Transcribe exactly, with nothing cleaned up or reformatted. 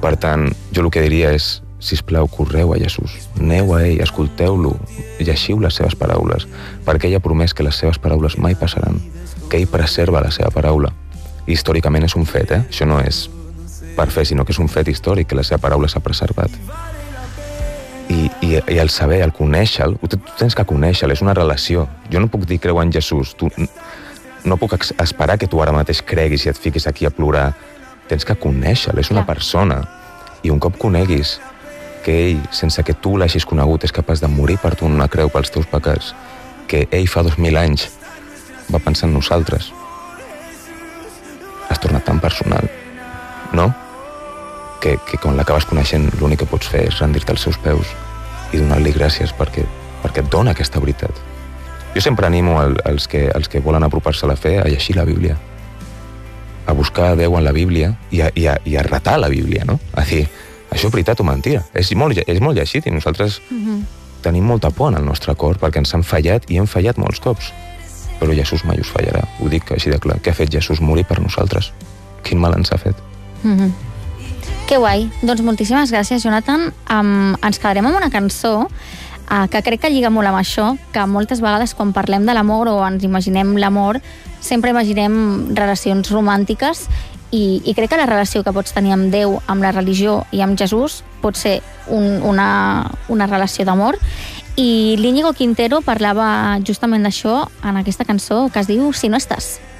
Per tant, jo el que diria és, sisplau, correu a Jesús, aneu a ell, escolteu-lo, llegiu les seves paraules, perquè ell ha promès que les seves paraules mai passaran, que ell preserva la seva paraula. I històricament és un fet, eh? Això no és per fer, sinó que és un fet històric, que la seva paraula s'ha preservat. I, i, i el saber, el conèixer-lo, tu tens que conèixer-lo, és una relació. Jo no puc dir creu en Jesús, tu, no puc esperar que tu ara mateix creguis i et fiquis aquí a plorar. Tens que conèixer-lo, és una persona. I un cop coneguis que ell, sense que tu l'hagis conegut, és capaç de morir per tu en una creu pels teus pecats, que ell fa dos mil anys va pensar en nosaltres, has tornat tan personal, no? Que, que quan l'acabes coneixent l'únic que pots fer és rendir-te als seus peus i donar-li gràcies perquè, perquè et dona aquesta veritat. Jo sempre animo el, els, que, els que volen apropar-se a la fe a llegir la Bíblia, a buscar a Déu en la Bíblia i a, i a, i a retar la Bíblia, no? A dir, això és veritat o mentira. És molt, és molt llegit i nosaltres uh-huh. tenim molta por en el nostre cor perquè ens han fallat i hem fallat molts cops. Però Jesús mai us fallarà. Ho dic així de clar. Què ha fet Jesús? Morir per nosaltres. Quin mal ens ha fet. Uh-huh. Que guai. Doncs moltíssimes gràcies, Jonathan. Um, ens quedarem amb una cançó uh, que crec que lliga molt amb això, que moltes vegades quan parlem de l'amor o ens imaginem l'amor, sempre imaginem relacions romàntiques i, i crec que la relació que pots tenir amb Déu, amb la religió i amb Jesús pot ser un, una, una relació d'amor. I l'Íñigo Quintero parlava justament d'això en aquesta cançó que es diu Si no estàs.